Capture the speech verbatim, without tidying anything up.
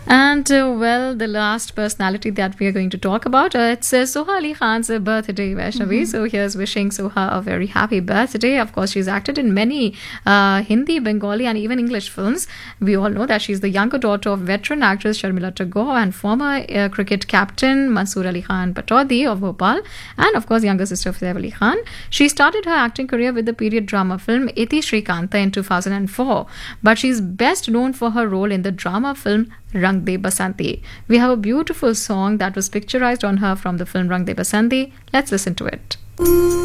And uh, well, the last personality that we are going to talk about, uh, it's uh, Soha Ali Khan's uh, birthday, Vaishnavi. Mm-hmm. So here's wishing Soha a very happy birthday. Of course, she's acted in many uh, Hindi, Bengali, and even English films. We all know that she's the younger daughter of veteran actress Sharmila Tagore and former uh, cricket captain Mansoor Ali Khan Patodi of Bhopal, and of course, younger sister of Saif Ali Khan. She started her acting career with the period drama film Iti Shrikanta in two thousand four, but she's best known for her role in the drama film Rang De Basanti. We have a beautiful song that was picturized on her from the film Rang De Basanti. Let's listen to it.